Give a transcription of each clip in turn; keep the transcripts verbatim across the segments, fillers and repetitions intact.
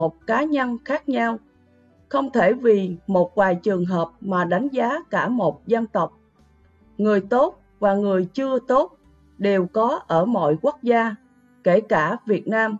một cá nhân khác nhau. Không thể vì một vài trường hợp mà đánh giá cả một dân tộc. Người tốt và người chưa tốt đều có ở mọi quốc gia, kể cả Việt Nam.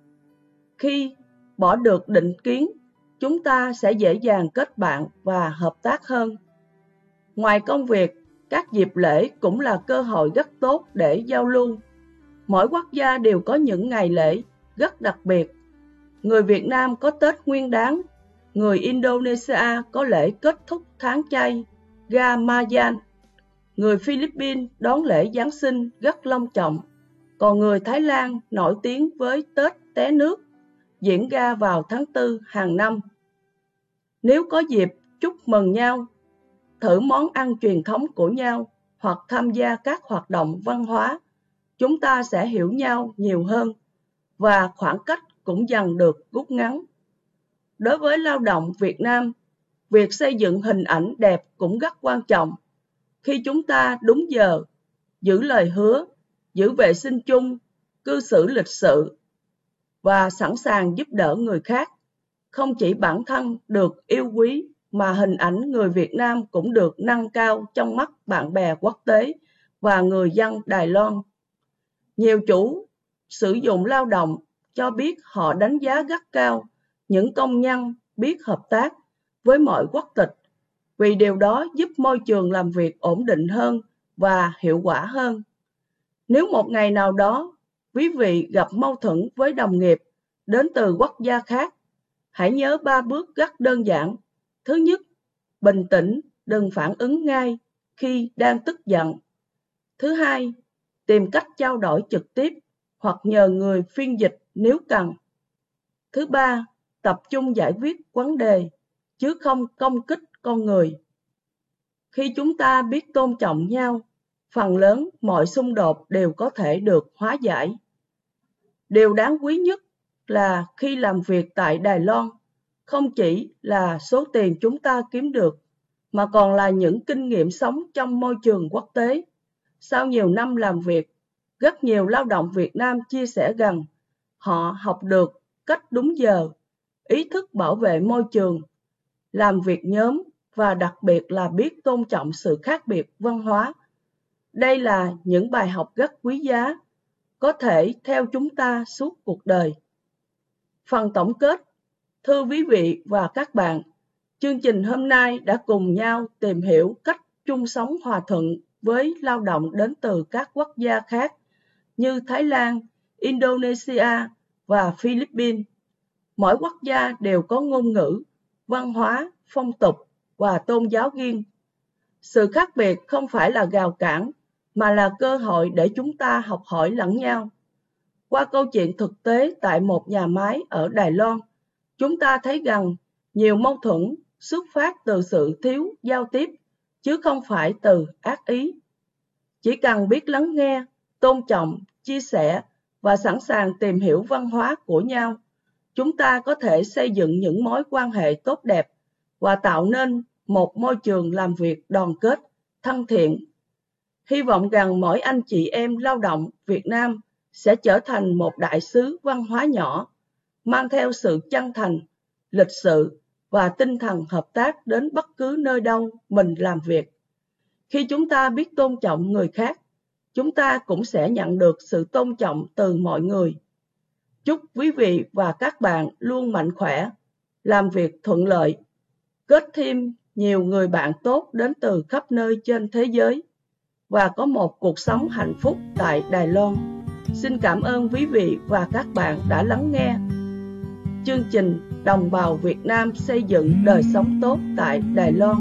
Khi bỏ được định kiến, chúng ta sẽ dễ dàng kết bạn và hợp tác hơn. Ngoài công việc, các dịp lễ cũng là cơ hội rất tốt để giao lưu. Mỗi quốc gia đều có những ngày lễ rất đặc biệt. Người Việt Nam có Tết Nguyên Đán, người Indonesia có lễ kết thúc tháng chay Ramadan, người Philippines đón lễ Giáng sinh rất long trọng, còn người Thái Lan nổi tiếng với Tết Té Nước, diễn ra vào tháng tư hàng năm. Nếu có dịp chúc mừng nhau, thử món ăn truyền thống của nhau hoặc tham gia các hoạt động văn hóa, chúng ta sẽ hiểu nhau nhiều hơn và khoảng cách cũng dần được rút ngắn. Đối với lao động Việt Nam, việc xây dựng hình ảnh đẹp cũng rất quan trọng. Khi chúng ta đúng giờ, giữ lời hứa, giữ vệ sinh chung, cư xử lịch sự và sẵn sàng giúp đỡ người khác, không chỉ bản thân được yêu quý mà hình ảnh người Việt Nam cũng được nâng cao trong mắt bạn bè quốc tế và người dân Đài Loan. Nhiều chủ sử dụng lao động cho biết họ đánh giá rất cao những công nhân biết hợp tác với mọi quốc tịch, vì điều đó giúp môi trường làm việc ổn định hơn và hiệu quả hơn. Nếu một ngày nào đó quý vị gặp mâu thuẫn với đồng nghiệp đến từ quốc gia khác, hãy nhớ ba bước rất đơn giản. Thứ nhất, bình tĩnh, đừng phản ứng ngay khi đang tức giận. Thứ hai, tìm cách trao đổi trực tiếp hoặc nhờ người phiên dịch nếu cần. Thứ ba, tập trung giải quyết vấn đề, chứ không công kích con người. Khi chúng ta biết tôn trọng nhau, phần lớn mọi xung đột đều có thể được hóa giải. Điều đáng quý nhất là khi làm việc tại Đài Loan, không chỉ là số tiền chúng ta kiếm được, mà còn là những kinh nghiệm sống trong môi trường quốc tế. Sau nhiều năm làm việc, rất nhiều lao động Việt Nam chia sẻ rằng họ học được cách đúng giờ, ý thức bảo vệ môi trường, làm việc nhóm và đặc biệt là biết tôn trọng sự khác biệt văn hóa. Đây là những bài học rất quý giá, có thể theo chúng ta suốt cuộc đời. Phần tổng kết, thưa quý vị và các bạn, chương trình hôm nay đã cùng nhau tìm hiểu cách chung sống hòa thuận với lao động đến từ các quốc gia khác như Thái Lan, Indonesia và Philippines. Mỗi quốc gia đều có ngôn ngữ, văn hóa, phong tục và tôn giáo riêng. Sự khác biệt không phải là rào cản, mà là cơ hội để chúng ta học hỏi lẫn nhau. Qua câu chuyện thực tế tại một nhà máy ở Đài Loan, chúng ta thấy rằng nhiều mâu thuẫn xuất phát từ sự thiếu giao tiếp, chứ không phải từ ác ý. Chỉ cần biết lắng nghe, tôn trọng, chia sẻ và sẵn sàng tìm hiểu văn hóa của nhau, chúng ta có thể xây dựng những mối quan hệ tốt đẹp và tạo nên một môi trường làm việc đoàn kết, thân thiện. Hy vọng rằng mỗi anh chị em lao động Việt Nam sẽ trở thành một đại sứ văn hóa nhỏ, mang theo sự chân thành, lịch sự và tinh thần hợp tác đến bất cứ nơi đâu mình làm việc. Khi chúng ta biết tôn trọng người khác, chúng ta cũng sẽ nhận được sự tôn trọng từ mọi người. Chúc quý vị và các bạn luôn mạnh khỏe, làm việc thuận lợi, kết thêm nhiều người bạn tốt đến từ khắp nơi trên thế giới và có một cuộc sống hạnh phúc tại Đài Loan. Xin cảm ơn quý vị và các bạn đã lắng nghe chương trình Đồng bào Việt Nam xây dựng đời sống tốt tại Đài Loan.